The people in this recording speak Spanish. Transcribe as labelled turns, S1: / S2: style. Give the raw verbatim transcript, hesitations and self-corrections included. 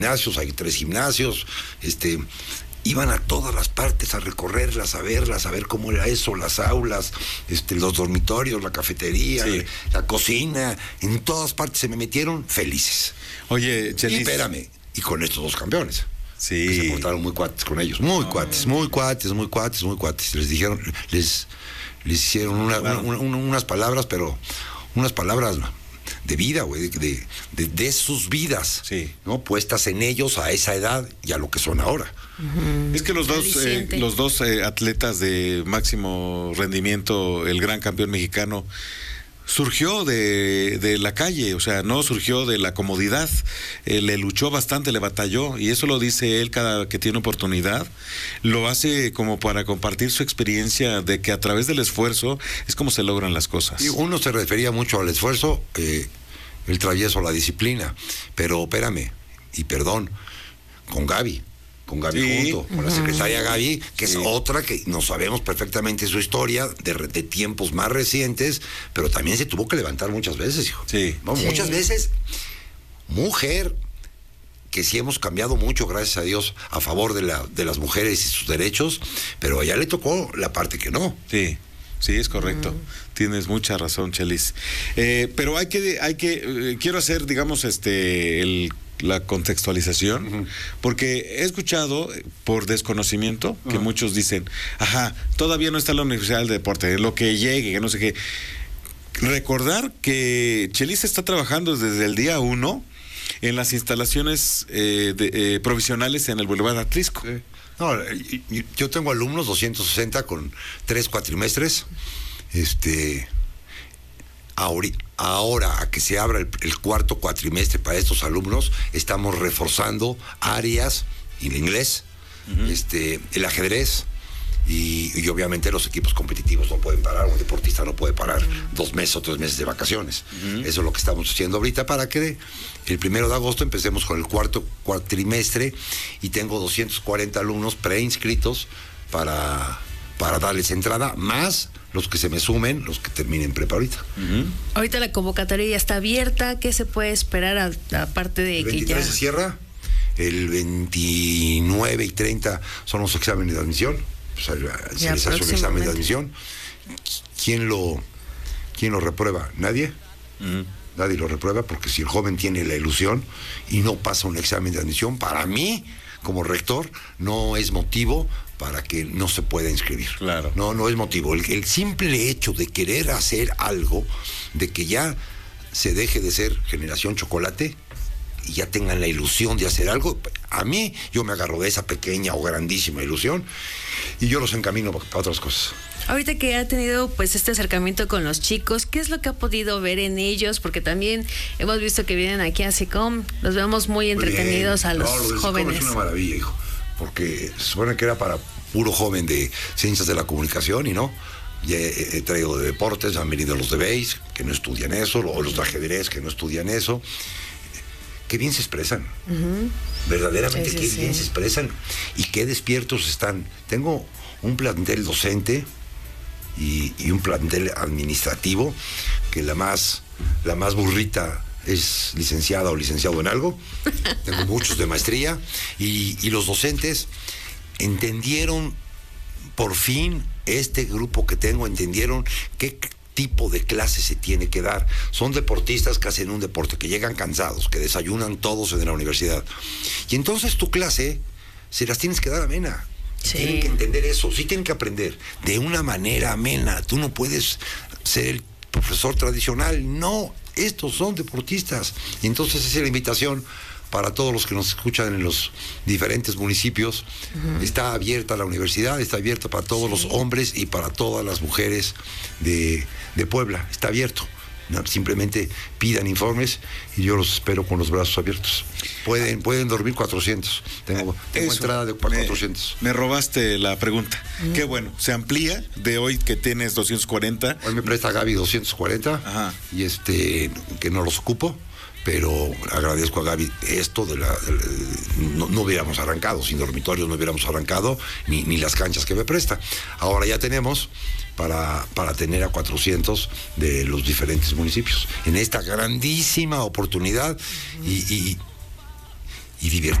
S1: gimnasios, hay tres gimnasios, este... iban a todas las partes a recorrerlas, a verlas, a ver cómo era eso, las aulas, este, los dormitorios, la cafetería, sí. la cocina, en todas partes se me metieron felices.
S2: Oye, Chelis.
S1: Y espérame, y con estos dos campeones.
S2: Sí.
S1: Que se portaron muy cuates con ellos, muy oh. cuates, muy cuates, muy cuates, muy cuates. Les dijeron, les, les hicieron una, claro. una, una, unas palabras, pero unas palabras de vida, güey, de, de, de, de sus vidas,
S2: sí.
S1: ¿no? Puestas en ellos a esa edad y a lo que son ahora.
S2: Uh-huh. Es que los dos, eh, los dos eh, atletas de máximo rendimiento, el gran campeón mexicano, surgió de, de la calle, o sea, no surgió de la comodidad, eh, le luchó bastante, le batalló, y eso lo dice él cada que tiene oportunidad, lo hace como para compartir su experiencia de que a través del esfuerzo es como se logran las cosas.
S1: Y uno se refería mucho al esfuerzo, eh, el travieso, la disciplina, pero espérame, y perdón, con Gaby, con Gaby sí. junto, con la secretaria Gaby, que sí. es otra que no sabemos perfectamente su historia de, de tiempos más recientes, pero también se tuvo que levantar muchas veces, hijo.
S2: Sí.
S1: No,
S2: sí.
S1: Muchas veces, mujer, que sí hemos cambiado mucho, gracias a Dios, a favor de, la, de las mujeres y sus derechos, pero a ella le tocó la parte que no.
S2: Sí. Sí, es correcto. Mm. Tienes mucha razón, Chelis. Eh, pero hay que, hay que, eh, quiero hacer, digamos, este, el, la contextualización, uh-huh. porque he escuchado por desconocimiento que uh-huh. muchos dicen, ajá, todavía no está la Universidad del Deporte, lo que llegue, que no sé qué. Recordar que Chelis está trabajando desde el día uno en las instalaciones eh, de, eh, provisionales en el Boulevard Atlisco.
S1: Sí. No, yo tengo alumnos, doscientos sesenta con tres cuatrimestres. Este, ahora, ahora a que se abra el, el cuarto cuatrimestre para estos alumnos, estamos reforzando áreas, el inglés, uh-huh. este, el ajedrez, y, y obviamente los equipos competitivos no pueden parar, un deportista no puede parar uh-huh. dos meses o tres meses de vacaciones. Uh-huh. Eso es lo que estamos haciendo ahorita para que el primero de agosto empecemos con el cuarto cuatrimestre, y tengo doscientos cuarenta alumnos preinscritos para, para darles entrada, más los que se me sumen, los que terminen prepa ahorita.
S3: Uh-huh. Ahorita la convocatoria ya está abierta. ¿Qué se puede esperar aparte de
S1: el
S3: que
S1: veintitrés
S3: ya
S1: se cierra, el veintinueve y treinta son los exámenes de admisión. O sea, se les hace un examen de admisión. ¿Quién lo, quién lo reprueba? ¿Nadie? Uh-huh. Nadie lo reprueba, porque si el joven tiene la ilusión y no pasa un examen de admisión, para mí, como rector, no es motivo para que no se pueda inscribir.
S2: Claro.
S1: No, no es motivo. El, el simple hecho de querer hacer algo, de que ya se deje de ser generación chocolate y ya tengan la ilusión de hacer algo, a mí, yo me agarro de esa pequeña o grandísima ilusión y yo los encamino para otras cosas.
S3: Ahorita que ha tenido pues este acercamiento con los chicos, ¿qué es lo que ha podido ver en ellos? Porque también hemos visto que vienen aquí a SECOM, los vemos muy entretenidos muy a los no, lo jóvenes.
S1: Es una maravilla, hijo, porque se supone que era para puro joven de ciencias de la comunicación y no. Ya he, he traído de deportes, han venido los de base, que no estudian eso, o los de ajedrez, que no estudian eso. Qué bien se expresan, uh-huh. verdaderamente sí, sí, qué sí. bien se expresan y qué despiertos están. Tengo un plantel docente y, y un plantel administrativo que la más, la más burrita es licenciada o licenciado en algo. Tengo muchos de maestría y, y los docentes entendieron, por fin, este grupo que tengo, entendieron qué tipo de clase se tiene que dar. Son deportistas que hacen un deporte, que llegan cansados, que desayunan todos en la universidad. Y entonces tu clase se las tienes que dar amena. Sí. Tienen que entender eso, sí tienen que aprender de una manera amena. Tú no puedes ser el profesor tradicional, no, estos son deportistas. Y entonces esa es la invitación para todos los que nos escuchan en los diferentes municipios. Uh-huh. Está abierta la universidad, está abierta para todos sí. los hombres y para todas las mujeres de, de Puebla, está abierto. No, simplemente pidan informes y yo los espero con los brazos abiertos. Pueden, pueden dormir cuatrocientos. Tengo, tengo entrada de cuatrocientos.
S2: Me, me robaste la pregunta. Mm. Qué bueno, se amplía de hoy que tienes doscientos cuarenta.
S1: Hoy me presta Gaby doscientos cuarenta. Ajá. Y este, que no los ocupo. Pero agradezco a Gaby esto de la, de la no, no hubiéramos arrancado, sin dormitorios no hubiéramos arrancado, ni, ni las canchas que me presta. Ahora ya tenemos para, para tener a cuatrocientos de los diferentes municipios en esta grandísima oportunidad. Uh-huh. y, y, y divertirse.